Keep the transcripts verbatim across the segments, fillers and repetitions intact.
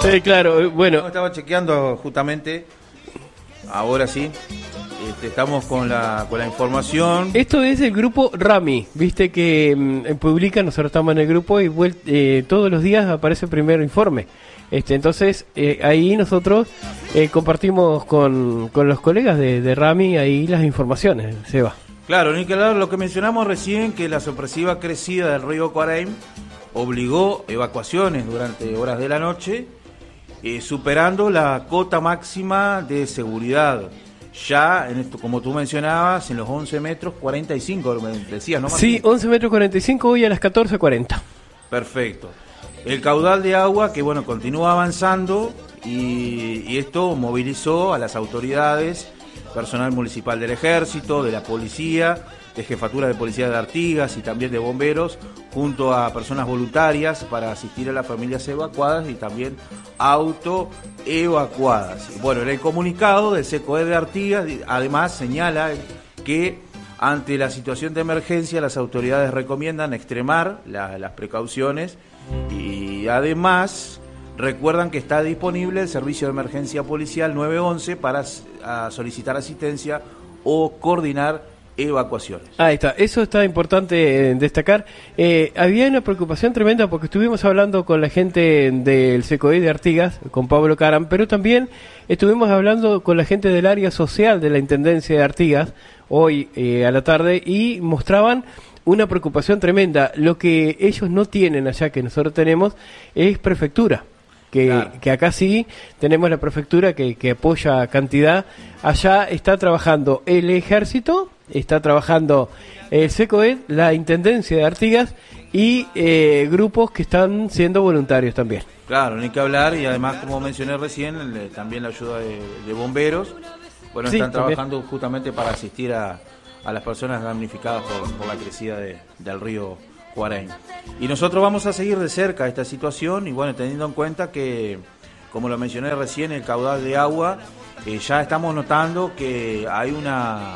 Eh, claro, bueno. No, estaba chequeando justamente, ahora sí, este, estamos con la, con la información. Esto es el grupo Rami, viste que mm, publica, nosotros estamos en el grupo y vuel- eh, todos los días aparece el primer informe. Este, entonces, eh, ahí nosotros eh, compartimos con, con los colegas de, de Rami ahí las informaciones, Seba. Claro, ni que hablar, lo que mencionamos recién, que la sorpresiva crecida del río Cuaraim obligó evacuaciones durante horas de la noche, eh, superando la cota máxima de seguridad. Ya, en esto, como tú mencionabas, en los once metros cuarenta y cinco, me decías, ¿no, Martín? Sí, once metros cuarenta y cinco, hoy a las catorce cuarenta. Perfecto. El caudal de agua que, bueno, continúa avanzando y, y esto movilizó a las autoridades, personal municipal del Ejército, de la Policía, de Jefatura de Policía de Artigas y también de bomberos, junto a personas voluntarias para asistir a las familias evacuadas y también autoevacuadas. Bueno, en el comunicado del SECOED de Artigas, además, señala que ante la situación de emergencia las autoridades recomiendan extremar la, las precauciones y además recuerdan que está disponible el servicio de emergencia policial nueve once para a solicitar asistencia o coordinar evacuaciones. Ahí está, eso está importante eh, destacar. Eh, había una preocupación tremenda porque estuvimos hablando con la gente del SECOED de Artigas, con Pablo Caram, pero también estuvimos hablando con la gente del área social de la Intendencia de Artigas hoy eh, a la tarde y mostraban una preocupación tremenda. Lo que ellos no tienen allá, que nosotros tenemos, es prefectura. Que, claro. que acá sí tenemos la prefectura que, que apoya cantidad. Allá está trabajando el Ejército, está trabajando el SECOED, la Intendencia de Artigas y eh, grupos que están siendo voluntarios también. Claro, ni que hablar, y además, como mencioné recién, el, también la ayuda de, de bomberos. Bueno, sí, están también. trabajando justamente para asistir a, a las personas damnificadas por, por la crecida de, del río Cuaraim. Y nosotros vamos a seguir de cerca esta situación y bueno, teniendo en cuenta que, como lo mencioné recién, el caudal de agua, eh, ya estamos notando que hay una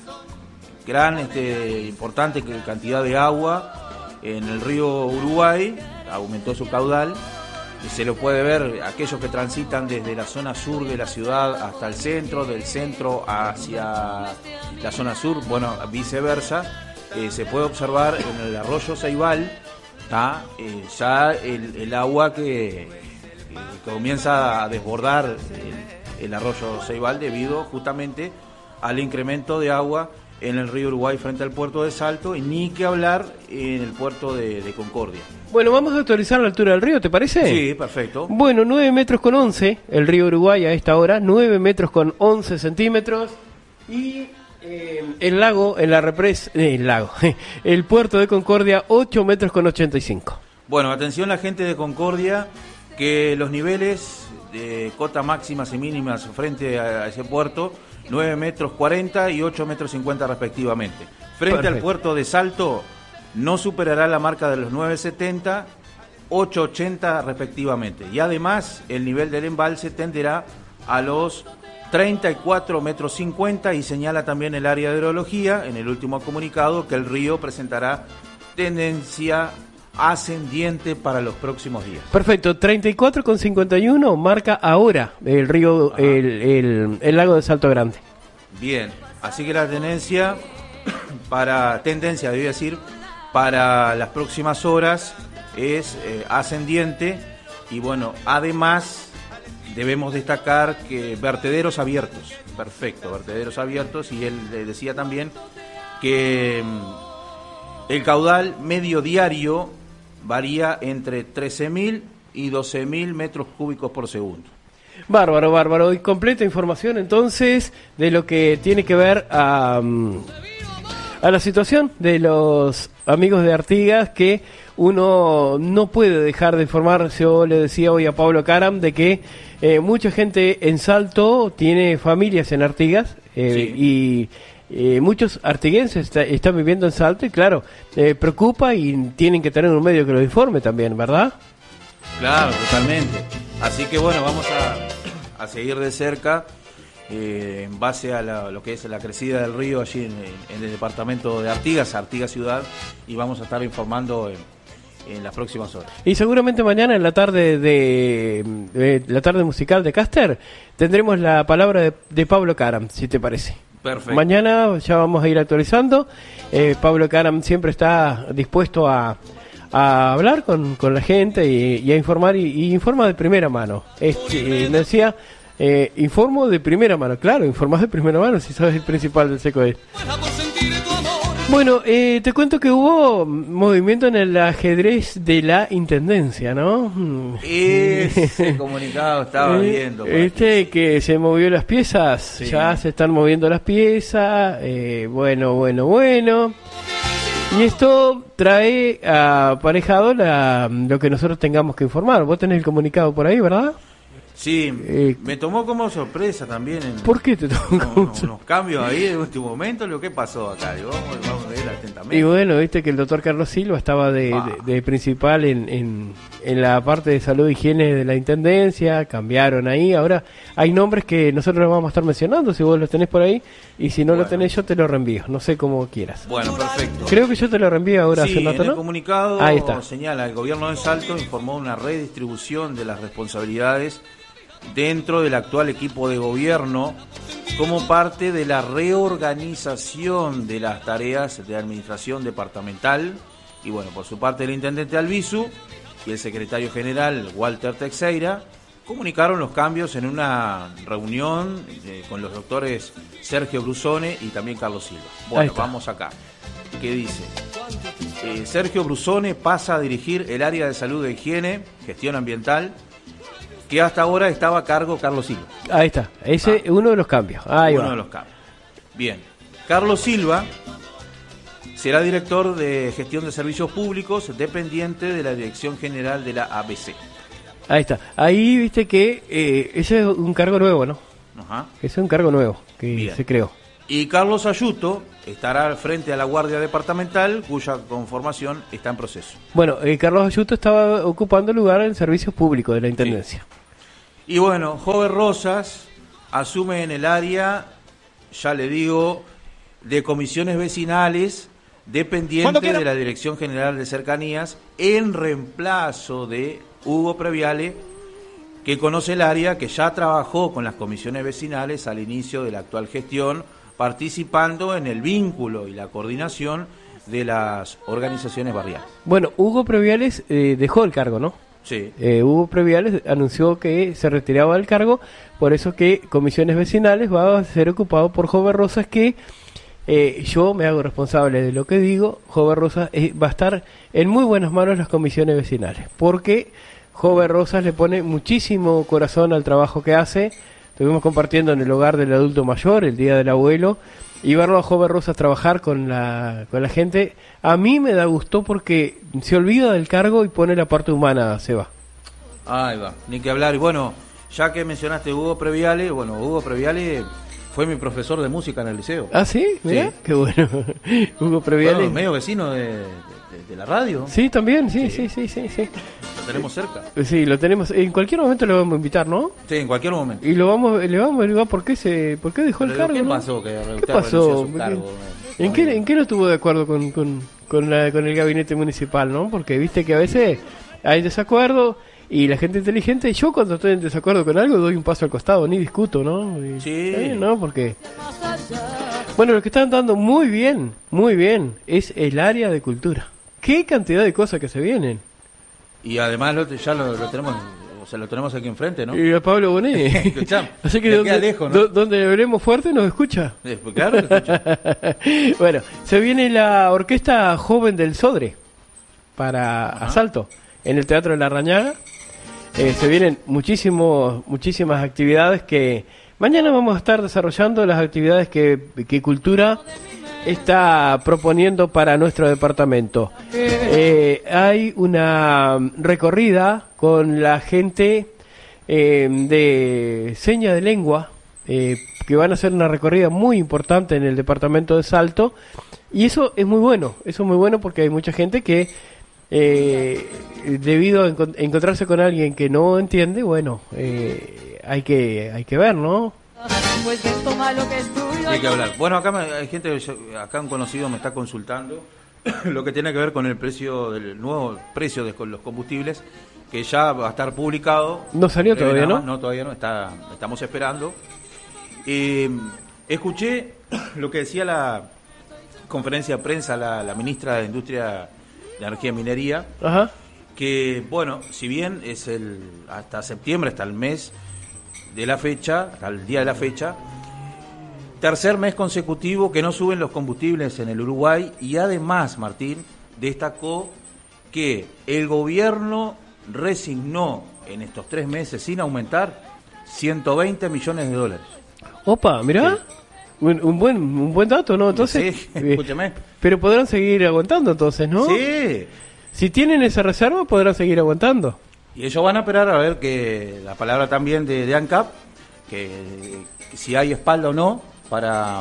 gran, este, importante cantidad de agua en el río Uruguay, aumentó su caudal, y se lo puede ver aquellos que transitan desde la zona sur de la ciudad hasta el centro, del centro hacia la zona sur, bueno, viceversa. Eh, se puede observar en el arroyo Ceibal, eh, ya el, el agua que, que comienza a desbordar el, el arroyo Ceibal debido justamente al incremento de agua en el río Uruguay frente al puerto de Salto, y ni que hablar en el puerto de, de Concordia. Bueno, vamos a actualizar la altura del río, ¿te parece? Sí, perfecto. Bueno, nueve metros con once, el río Uruguay a esta hora, nueve metros con once centímetros, y eh, el lago, en la represa, eh, el lago, el puerto de Concordia, ocho metros con ochenta y cinco. Bueno, atención la gente de Concordia, que los niveles de cota máximas y mínimas frente a ese puerto, nueve metros cuarenta y ocho metros cincuenta respectivamente. Frente Perfecto. Al puerto de Salto, no superará la marca de los nueve setenta, ocho ochenta respectivamente. Y además, el nivel del embalse tenderá a los treinta y cuatro metros cincuenta, y señala también el área de hidrología, en el último comunicado, que el río presentará tendencia ascendiente para los próximos días. Perfecto, treinta y cuatro con cincuenta y uno marca ahora el río, el, el, el lago de Salto Grande. Bien, así que la tendencia para, tendencia debo decir, para las próximas horas es eh, ascendiente, y bueno, además debemos destacar que vertederos abiertos, perfecto, vertederos abiertos, y él le decía también que mm, el caudal medio diario varía entre trece mil y doce mil metros cúbicos por segundo. Bárbaro, bárbaro. Y completa información entonces de lo que tiene que ver a, a la situación de los amigos de Artigas, que uno no puede dejar de informar. Yo le decía hoy a Pablo Caram de que eh, mucha gente en Salto tiene familias en Artigas, eh, sí. y Eh, muchos artiguenses está, están viviendo en Salto y claro, eh, preocupa y tienen que tener un medio que los informe también, ¿verdad? Claro, totalmente. Así que bueno, vamos a, a seguir de cerca eh, en base a la, lo que es la crecida del río allí en, en el departamento de Artigas, Artigas Ciudad, y vamos a estar informando en, en las próximas horas. Y seguramente mañana en la tarde de, de la tarde musical de Caster tendremos la palabra de, de Pablo Caram, si te parece. Perfecto. Mañana ya vamos a ir actualizando. Eh, Pablo Caram siempre está dispuesto a, a hablar con, con la gente y, y a informar, y, y informa de primera mano. Este, eh, me decía, eh, informo de primera mano. Claro, informas de primera mano si sabes el principal del SECOED. Bueno, eh, te cuento que hubo movimiento en el ajedrez de la Intendencia, ¿no? Ese comunicado estaba viendo. Este que se movió las piezas, sí. Ya se están moviendo las piezas, eh, bueno, bueno, bueno. Y esto trae aparejado la, lo que nosotros tengamos que informar. Vos tenés el comunicado por ahí, ¿verdad? Sí, eh, me tomó como sorpresa también. En, ¿Por qué te tomó no, como no, unos cambios ahí en último momento, lo que pasó acá. Digo, vamos, vamos a ver atentamente. Y bueno, viste que el doctor Carlos Silva estaba de, ah. de, de principal en, en, en la parte de salud e higiene de la Intendencia, cambiaron ahí. Ahora hay nombres que nosotros los vamos a estar mencionando, si vos los tenés por ahí, y si no bueno. lo tenés yo te lo reenvío, no sé cómo quieras. Bueno, perfecto. Creo que yo te lo reenvío ahora. Sí, hace rato, en el ¿no? comunicado ahí está. Señala, el gobierno de Salto informó una redistribución de las responsabilidades dentro del actual equipo de gobierno como parte de la reorganización de las tareas de administración departamental. Y bueno, por su parte el intendente Albizu y el secretario general Walter Teixeira comunicaron los cambios en una reunión eh, con los doctores Sergio Brusone y también Carlos Silva. Bueno, vamos acá. ¿Qué dice? Eh, Sergio Brusone pasa a dirigir el área de salud e higiene, gestión ambiental, que hasta ahora estaba a cargo Carlos Silva. Ahí está, ese es ah, uno de los cambios. Ahí uno va. de los cambios. Bien, Carlos Silva será director de gestión de servicios públicos, dependiente de la Dirección General de la A B C. Ahí está, ahí viste que eh, ese es un cargo nuevo, ¿no? Ajá. Ese es un cargo nuevo que Bien. se creó. Y Carlos Ayuto estará al frente a la Guardia Departamental, cuya conformación está en proceso. Bueno, eh, Carlos Ayuto estaba ocupando lugar en servicios públicos de la Intendencia. Sí. Y bueno, Jover Rosas asume en el área, ya le digo, de comisiones vecinales, dependiente de la Dirección General de Cercanías, en reemplazo de Hugo Previale, que conoce el área, que ya trabajó con las comisiones vecinales al inicio de la actual gestión, participando en el vínculo y la coordinación de las organizaciones barriales. Bueno, Hugo Previales eh, dejó el cargo, ¿no? Sí. Eh, Hugo Previales anunció que se retiraba del cargo, por eso que comisiones vecinales va a ser ocupado por Jover Rosas, que eh, yo me hago responsable de lo que digo. Jover Rosas eh, va a estar en muy buenas manos las comisiones vecinales, porque Jover Rosas le pone muchísimo corazón al trabajo que hace. Estuvimos compartiendo en el hogar del adulto mayor, el día del abuelo, y verlo a Jover Rosas trabajar con la, con la gente, a mí me da gusto porque se olvida del cargo y pone la parte humana, Seba. Ahí va, ni que hablar. Y bueno, ya que mencionaste Hugo Previale, bueno, Hugo Previale fue mi profesor de música en el liceo. ¿Ah, sí? Mirá, sí. Qué bueno. Hugo Previale. Bueno, medio vecino de, de, de la radio. Sí, también, sí, sí, sí, sí, sí. Lo tenemos cerca. Sí, lo tenemos. En cualquier momento lo vamos a invitar, ¿no? Sí, en cualquier momento. Y lo vamos, le vamos a averiguar por qué se, por qué dejó Pero el cargo. ¿Qué ¿no? pasó? Que ¿Qué pasó? Cargo, ¿En, ¿no? qué, ¿En qué no estuvo de acuerdo con, con, con, la, con el gabinete municipal, no? Porque viste que a veces hay desacuerdo y la gente inteligente, yo cuando estoy en desacuerdo con algo doy un paso al costado, ni discuto, ¿no? Y, sí. ¿eh? ¿No? Porque... Bueno, lo que están dando muy bien, muy bien, es el área de cultura. ¿Qué cantidad de cosas que se vienen? Y además lo, ya lo, lo tenemos, o sea, lo tenemos aquí enfrente, ¿no? Y a Pablo Bonet. Así que donde, lejos, ¿no? donde hablemos fuerte nos escucha. Sí, pues claro que escucha. Bueno, se viene la Orquesta Joven del Sodre para Ajá. Asalto en el Teatro de la Rañaga. Eh, se vienen muchísimos, muchísimas actividades que mañana vamos a estar desarrollando, las actividades que, que Cultura está proponiendo para nuestro departamento. Eh, hay una recorrida con la gente eh, de seña de lengua, eh, que van a hacer una recorrida muy importante en el departamento de Salto, y eso es muy bueno, eso es muy bueno porque hay mucha gente que eh, debido a encont- encontrarse con alguien que no entiende, bueno, eh, hay que hay que ver, ¿no? Pues que esto malo que es tuyo. Hay que hablar. Bueno, acá me, hay gente, acá un conocido me está consultando lo que tiene que ver con el precio del nuevo precio de los combustibles, que ya va a estar publicado. No salió todavía, ¿no? No, todavía no, está, estamos esperando. Eh, escuché lo que decía la conferencia de prensa la, la ministra de Industria, de Energía y Minería. Ajá. Que, bueno, si bien es el hasta septiembre, hasta el mes de la fecha, hasta el día de la fecha, tercer mes consecutivo que no suben los combustibles en el Uruguay, y además, Martín, destacó que el gobierno resignó en estos tres meses, sin aumentar, ciento veinte millones de dólares. Opa, mirá, sí. un, un buen un buen dato, ¿no? Entonces, sí, escúchame. Pero podrán seguir aguantando entonces, ¿no? Sí. Si tienen esa reserva, podrán seguir aguantando. Y ellos van a esperar a ver que la palabra también de, de ANCAP, que, que si hay espalda o no, para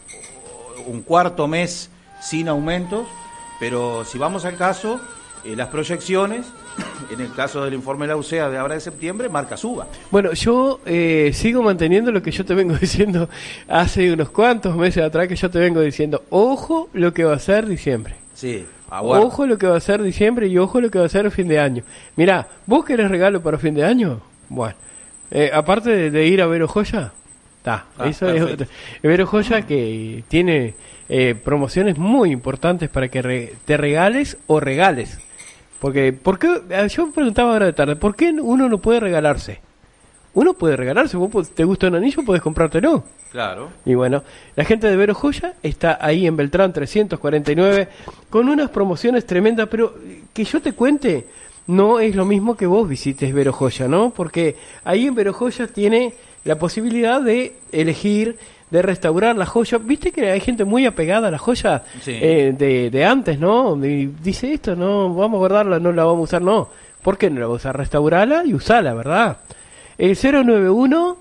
un cuarto mes sin aumentos, pero si vamos al caso, eh, las proyecciones, en el caso del informe de la U C E A de ahora de septiembre, marca suba. Bueno, yo eh, sigo manteniendo lo que yo te vengo diciendo hace unos cuantos meses atrás, que yo te vengo diciendo, ojo lo que va a ser diciembre. Sí, aguarda. Ojo lo que va a ser diciembre y ojo lo que va a ser fin de año. Mirá, ¿vos querés regalo para fin de año? Bueno, eh, aparte de, de ir a ver Joya, está, ah, eso perfecto. Es Vero Joya, que tiene eh, promociones muy importantes para que re, te regales o regales. Porque, ¿por qué? Yo preguntaba ahora de tarde, ¿por qué uno no puede regalarse? Uno puede regalarse, vos te gusta un anillo, podés comprártelo. Claro. Y bueno, la gente de Vero Joya está ahí en Beltrán trescientos cuarenta y nueve con unas promociones tremendas, pero que yo te cuente, no es lo mismo que vos visites Vero Joya, ¿no? Porque ahí en Vero Joya tiene la posibilidad de elegir, de restaurar la joya. Viste que hay gente muy apegada a la joya, sí. eh, de, de antes, ¿no? Y dice esto, no, vamos a guardarla, no la vamos a usar, no. ¿Por qué no la vamos a usar? Restaurarla y usarla, ¿verdad? El cero nueve uno,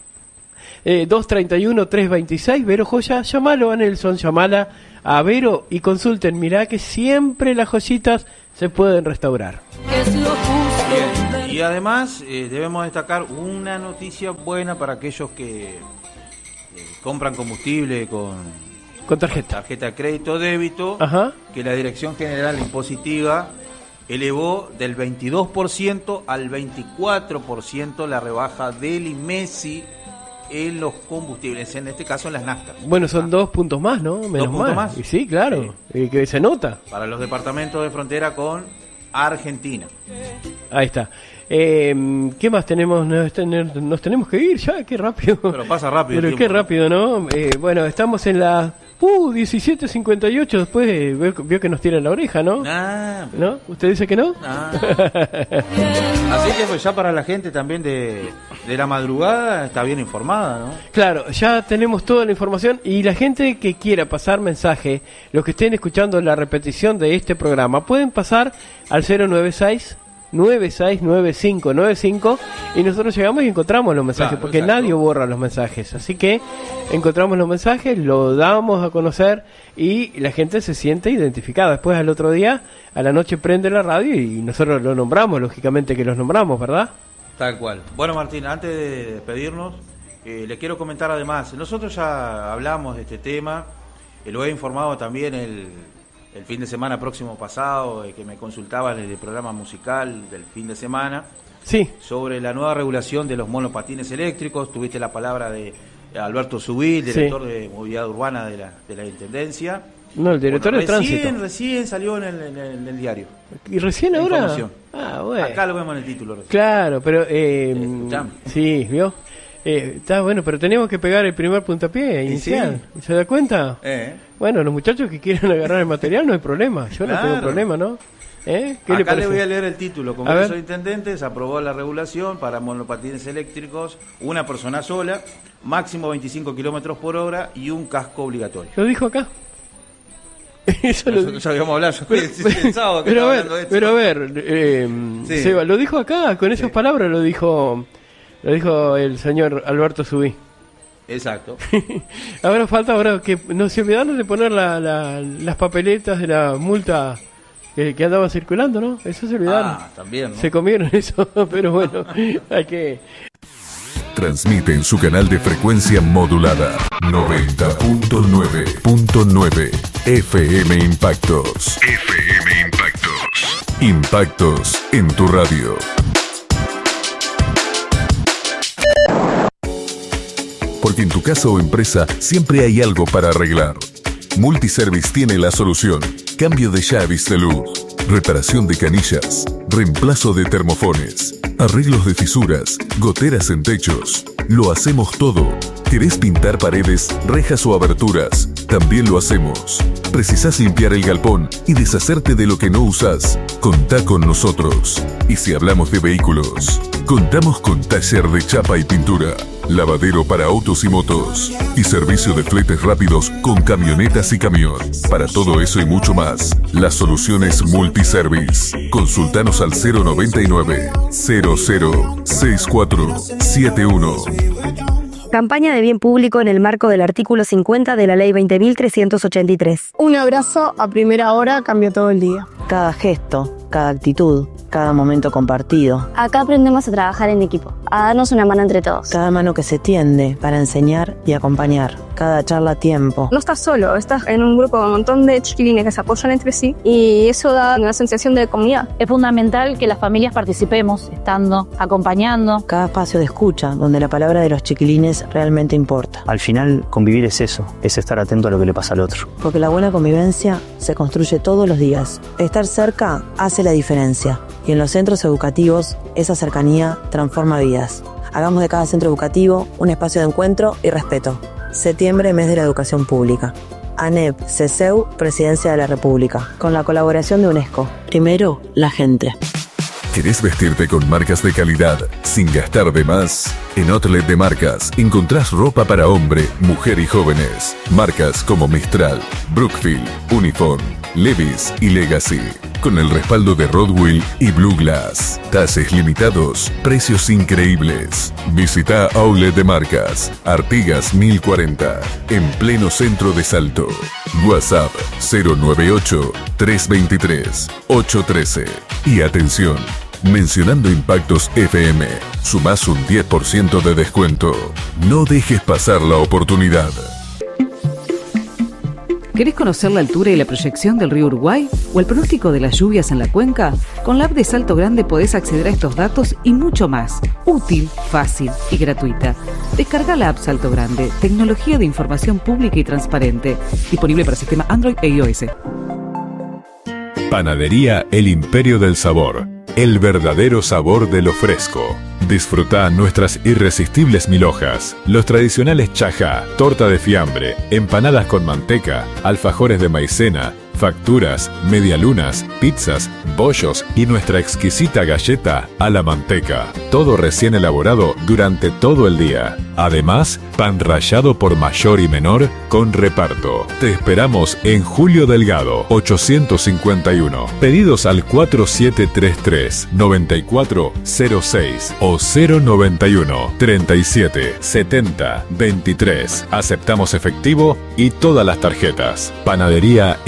dos treinta y uno, tres veintiséis, Vero Joya, llamalo a Nelson, llamala a Vero y consulten, mirá que siempre las joyitas se pueden restaurar. Es lo justo. Bien. Y además eh, debemos destacar una noticia buena para aquellos que eh, compran combustible con, con tarjeta. Con tarjeta de crédito o débito. Ajá. Que la Dirección General Impositiva elevó del veintidós por ciento al veinticuatro por ciento la rebaja del I M E S I en los combustibles, en este caso en las naftas. Bueno, son ah. dos puntos más, ¿no? Menos dos puntos más. Y sí, claro, sí. Y que se nota. Para los departamentos de frontera con Argentina. Ahí está. Eh, ¿Qué más tenemos? Nos, tener, nos tenemos que ir ya, qué rápido. Pero pasa rápido. Pero qué rápido, ¿no? Eh, bueno, estamos en la uh, diecisiete cincuenta y ocho, después eh, vio, vio que nos tiran la oreja, ¿no? Nah, ¿No? ¿Usted dice que no? Nah. Así que pues ya para la gente también de, de la madrugada está bien informada, ¿no? Claro, ya tenemos toda la información y la gente que quiera pasar mensaje, los que estén escuchando la repetición de este programa, pueden pasar al cero nueve seis, nueve seis nueve cinco nueve cinco y nosotros llegamos y encontramos los mensajes, claro, porque exacto. Nadie borra los mensajes, así que encontramos los mensajes, lo damos a conocer y la gente se siente identificada. Después al otro día, a la noche prende la radio y nosotros lo nombramos, lógicamente que los nombramos, ¿verdad? Tal cual. Bueno, Martín, antes de despedirnos, eh, le quiero comentar además, nosotros ya hablamos de este tema, eh, lo he informado también el el fin de semana próximo pasado, eh, que me consultaban en el programa musical del fin de semana, sí, sobre la nueva regulación de los monopatines eléctricos. Tuviste la palabra de Alberto Subí, director sí. de movilidad urbana de la, de la Intendencia. No, el director bueno, de recién, tránsito. Recién salió en el, en el, en el diario. ¿Y recién ahora? Información. Ah, bueno. Acá lo vemos en el título. Recién. Claro, pero... Eh, eh, sí, ¿vio? Eh, está bueno, pero tenemos que pegar el primer puntapié inicial. Sí. ¿Se da cuenta? Eh. Bueno, los muchachos que quieran agarrar el material no hay problema. Yo claro. no tengo problema, ¿no? ¿Eh? ¿Qué Acá le, le voy a leer el título. Congreso de Intendentes aprobó la regulación para monopatines eléctricos, una persona sola, máximo veinticinco kilómetros por hora y un casco obligatorio. ¿Lo dijo acá? Eso lo ya habíamos hablado. Yo pero, pensaba que pero, estaba a ver, de esto. Pero a ver, eh, sí. Seba, lo dijo acá, con esas sí. palabras lo dijo... Lo dijo el señor Alberto Subí. Exacto. Ahora falta ahora que no se olvidaron de poner la, la, las papeletas de la multa que, que andaban circulando, ¿no? Eso se olvidaron. Ah, también, ¿no? Se comieron eso, pero bueno, hay que... Transmite en su canal de frecuencia modulada noventa punto nueve punto nueve F M Impactos. F M Impactos. Impactos en tu radio. Porque en tu casa o empresa siempre hay algo para arreglar. Multiservice tiene la solución. Cambio de llaves de luz, reparación de canillas, reemplazo de termofones, arreglos de fisuras, goteras en techos. Lo hacemos todo. ¿Querés pintar paredes, rejas o aberturas? También lo hacemos. ¿Precisás limpiar el galpón y deshacerte de lo que no usás? Contá con nosotros. Y si hablamos de vehículos, contamos con taller de chapa y pintura, lavadero para autos y motos y servicio de fletes rápidos con camionetas y camión. Para todo eso y mucho más, la solución es Multiservice. Consultanos al cero noventa y nueve, cero cero, sesenta y cuatro setenta y uno. Campaña de bien público en el marco del artículo cincuenta de la Ley veinte mil trescientos ochenta y tres. Un abrazo a primera hora cambia todo el día. Cada gesto, cada actitud, cada momento compartido. Acá aprendemos a trabajar en equipo, a darnos una mano entre todos. Cada mano que se tiende para enseñar y acompañar. Cada charla a tiempo. No estás solo, estás en un grupo con un montón de chiquilines que se apoyan entre sí y eso da una sensación de comunidad. Es fundamental que las familias participemos, estando, acompañando. Cada espacio de escucha, donde la palabra de los chiquilines realmente importa. Al final, convivir es eso, es estar atento a lo que le pasa al otro. Porque la buena convivencia se construye todos los días. Estar cerca hace la diferencia. Y en los centros educativos, esa cercanía transforma vidas. Hagamos de cada centro educativo un espacio de encuentro y respeto. Septiembre, mes de la educación pública. ANEP, CESEU, Presidencia de la República. Con la colaboración de UNESCO. Primero, la gente. ¿Querés vestirte con marcas de calidad sin gastar de más? En Outlet de Marcas encontrás ropa para hombre, mujer y jóvenes. Marcas como Mistral, Brookfield, Uniform, Levi's y Legacy. Con el respaldo de Rodwell y Blue Glass. Tases limitados, precios increíbles. Visita Outlet de Marcas, Artigas mil cuarenta, en pleno centro de Salto. WhatsApp cero noventa y ocho, trescientos veintitrés, ochocientos trece. Y atención, mencionando Impactos F M, sumás un diez por ciento de descuento. No dejes pasar la oportunidad. ¿Querés conocer la altura y la proyección del río Uruguay o el pronóstico de las lluvias en la cuenca? Con la app de Salto Grande podés acceder a estos datos y mucho más. Útil, fácil y gratuita. Descarga la app Salto Grande, tecnología de información pública y transparente. Disponible para sistema Android e iOS. Panadería El Imperio del Sabor. El verdadero sabor de lo fresco. Disfruta nuestras irresistibles mil hojas, los tradicionales chajá, torta de fiambre, empanadas con manteca, alfajores de maicena, facturas, medialunas, pizzas, bollos y nuestra exquisita galleta a la manteca. Todo recién elaborado durante todo el día. Además, pan rallado por mayor y menor con reparto. Te esperamos en Julio Delgado, ochocientos cincuenta y uno. Pedidos al cuatro siete tres tres, nueve cuatro cero seis o cero noventa y uno, treinta y siete, setenta, veintitrés. Aceptamos efectivo y todas las tarjetas. Panadería